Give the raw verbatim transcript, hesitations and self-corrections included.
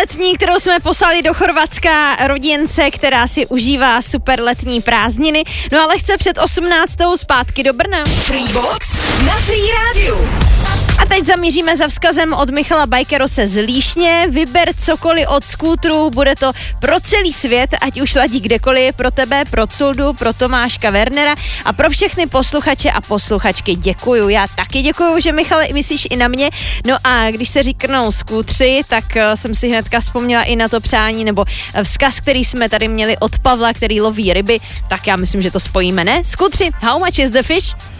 letní, kterou jsme poslali do Chorvatska rodince, která si užívá super letní prázdniny. No ale chce před osmnáctou zpátky do Brna. Freebox na Free Radio. A teď zamíříme za vzkazem od Michala Bajkerose z Líšně. Vyber cokoliv od skútru, bude to pro celý svět, ať už ladí kdekoliv, pro tebe, pro Culdu, pro Tomáška Wernera a pro všechny posluchače a posluchačky děkuju. Já taky děkuju, že Michale, myslíš i na mě. No a když se říknou skútři, tak uh, jsem si hnedka vzpomněla i na to přání nebo vzkaz, který jsme tady měli od Pavla, který loví ryby, tak já myslím, že to spojíme, ne? Skútři, how much is the fish?